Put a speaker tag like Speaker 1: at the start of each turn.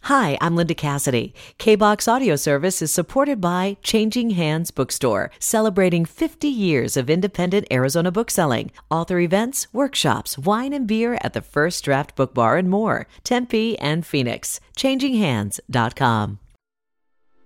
Speaker 1: Hi, I'm Linda Cassidy. KBOX Audio Service is supported by Changing Hands Bookstore, celebrating 50 years of independent Arizona bookselling. Author events, workshops, wine and beer at the First Draft Book Bar and more. Tempe and Phoenix. ChangingHands.com.